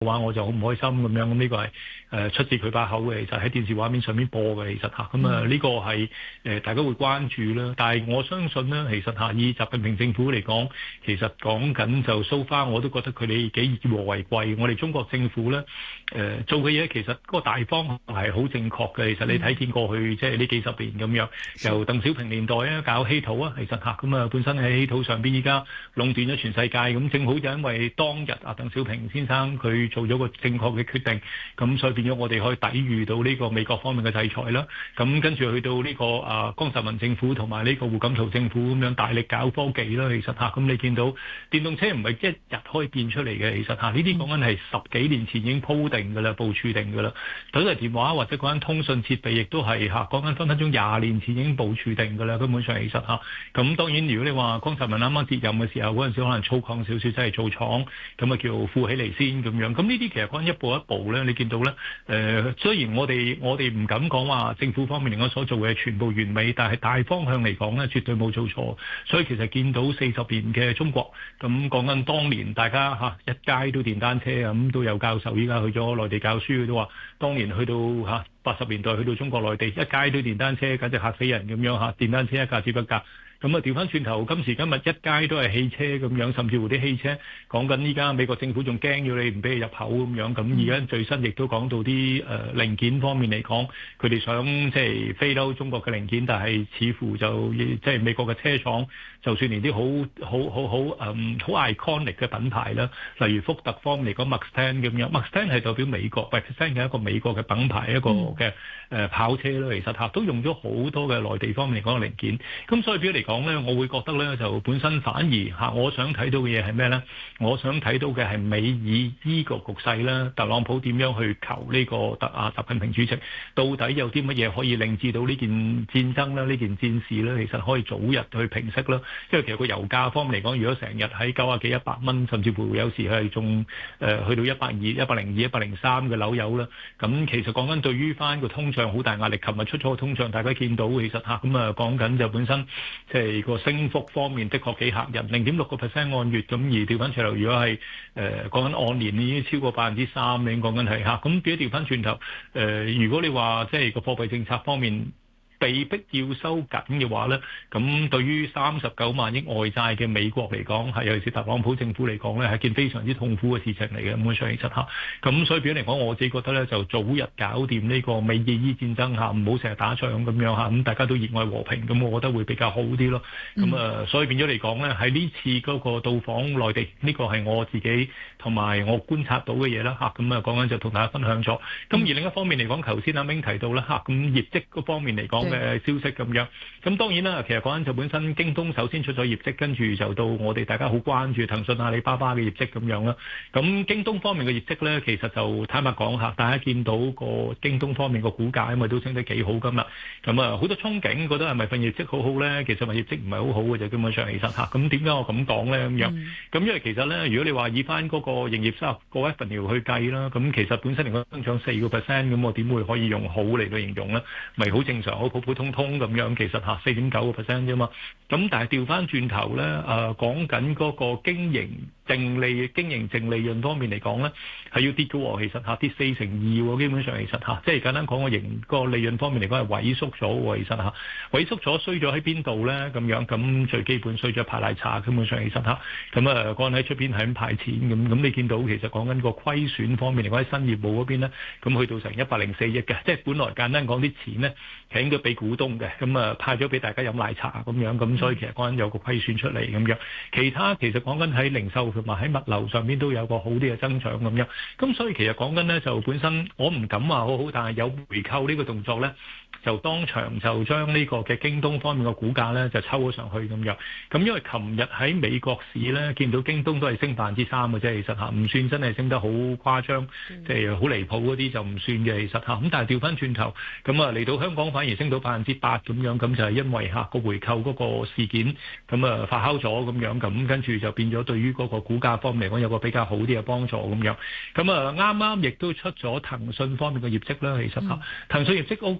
話我就好唔開心咁樣，咁呢個係出自佢把口嘅，其實喺電視畫面上面播嘅，其實嚇咁呢個係大家會關注啦。但係我相信呢，其實嚇以習近平政府嚟講，其實講緊就so far我都覺得佢哋幾以和為貴。我哋中國政府呢，做嘅嘢其實嗰個大方向係好正確嘅。其實你睇見過去即係呢幾十年咁樣，由鄧小平年代啊搞稀土啊，其實嚇咁啊本身喺稀土上邊依家壟斷咗全世界，咁正好就因為當日啊鄧小平先生佢做咗個正確嘅決定，咁所以變咗我哋可以抵禦到呢個美國方面嘅制裁啦。咁跟住去到呢個江澤民政府同埋呢個胡錦濤政府咁樣大力搞科技啦，其實嚇咁你見到電動車唔係一日可以變出嚟嘅，其實嚇呢啲講緊係十幾年前已經鋪定㗎啦，部署定㗎啦。手提電話或者講緊通訊設備亦都係嚇講緊分分鐘20年前已經部署定㗎啦，根本上其實嚇。咁當然如果你話江澤民啱啱接任嘅時候嗰陣時可能粗獷少少，即係做廠咁啊叫富起嚟先咁樣。咁呢啲其實講緊一步一步咧，你見到咧雖然我哋唔敢講話政府方面嚟講所做嘅全部完美，但係大方向嚟講咧絕對冇做錯。所以其實見到40年嘅中國，咁講緊當年大家一街都電單車啊，咁都有教授依家去咗內地教書，佢都話當年去到80年代去到中國內地一街都電單車，簡直嚇死人咁樣嚇，電單車一架接一架。咁啊調翻轉頭，今時今日一街都係汽車咁樣，甚至乎啲汽車講緊依家美國政府仲驚要你唔俾你入口咁樣。咁而家最新亦都講到啲零件方面嚟講，佢哋想即係飛到中國嘅零件，但係似乎就即係美國嘅車廠，就算連啲好 iconic 嘅品牌啦，例如福特方面嚟講 Mustang 咁樣，Mustang 係代表美國 ，Mustang 係一個美國嘅品牌，一個嘅跑車啦，其實嚇都用咗好多嘅內地方面嚟講嘅零件。咁所以表嚟講咧，我會覺得咧就本身反而我想睇到嘅嘢係咩咧？我想睇到嘅係美以呢個局勢啦，特朗普點樣去求呢個習近平主席，到底有啲乜嘢可以令至到呢件戰爭啦、呢件戰事咧，其實可以早日去平息啦。因為其實個油價方面嚟講，如果成日喺90幾100蚊，甚至乎有時係仲去到120、102、103嘅樓油啦，咁其實講緊對於翻個通脹好大壓力。琴日出咗個通脹，大家見到其實咁講緊就本身即係個升幅方面的確幾嚇人，0.6% 按月咁，而調翻轉頭，如果係講緊按年已經超過3%，你已經講緊係咁變咗調翻轉頭如果你話即係個貨幣政策方面被逼要收緊嘅話呢，咁對於39萬億外債嘅美國嚟講，係尤其是特朗普政府嚟講呢，係件非常之痛苦嘅事情嚟嘅。咁所以咁所以變咗嚟講，我自己覺得呢，就早日搞掂呢個美伊戰爭唔好成日打仗咁樣咁大家都熱愛和平，咁我覺得會比較好啲咯。咁所以變咗嚟講呢，喺呢次嗰個到訪內地，呢個係我自己同埋我觀察到嘅嘢啦咁講緊就同大家分享咗。咁而另一方面嚟講，頭先阿明提到啦咁業績嗰方面嚟講，嘅消息咁樣，咁當然啦，其實講緊就本身京東首先出咗業績，跟住就到我哋大家好關注騰訊、阿里巴巴嘅業績咁樣啦。咁京東方面嘅業績咧，其實就坦白講下，大家見到個京東方面個股價，因為都升得幾好㗎嘛。咁好多憧憬，覺得係咪份業績好好咧？其實份業績唔係好好嘅，就基本上其實咁點解我咁講咧？咁樣咁因為其實咧，如果你話以翻嗰個營業收入個 revenue 去計啦，咁其實本身嚟講增長4%，咁我點會可以用好嚟到形容咧？咪好正常，好普普通通咁樣，其實4.9% 啫嘛。咁但係調翻轉頭咧，講緊嗰個經營淨利潤方面嚟講咧，係要跌嘅喎。其實跌42%喎，基本上其實即係簡單講個利潤方面嚟講係萎縮咗喎。其實萎縮咗衰咗喺邊度咧？咁樣咁最基本衰咗派奶茶，基本上其實咁講緊喺出邊係咁派錢咁你見到其實講緊個虧損方面嚟講喺新業務嗰邊咧，咁去到成104億嘅，即係本來簡單講啲錢咧係應該俾股東嘅，咁派咗俾大家飲奶茶咁樣，咁所以其實講緊有個虧損出嚟咁樣。其他其實講緊喺零售同埋喺物流上邊都有個好啲嘅增長咁樣。咁所以其實講緊咧就本身我唔敢話好好，但係有回購呢個動作咧，就當場就將呢個嘅京東方面嘅股價咧就抽咗上去咁樣。咁因為琴日喺美國市咧見到京東都係升3%嘅啫，其實唔算真係升得好誇張，即係好離譜嗰啲就唔算嘅，其實咁但係調翻轉頭咁嚟到香港反而升到8%咁樣，咁就係因為個回購嗰個事件咁發酵咗咁樣，咁跟住就變咗對於嗰個股價方面嚟講有個比較好啲嘅幫助咁樣。咁啱啱亦都出咗騰訊方面嘅業績啦，其實騰訊業績 OK 嘅，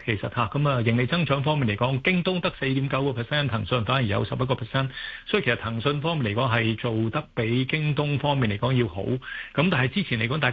其實嚇，咁啊盈利增長方面嚟講，京東得4.9%，騰訊反而有11%，所以其實騰訊方面嚟講係做得比京東方面嚟講要好。咁但係之前嚟講，大家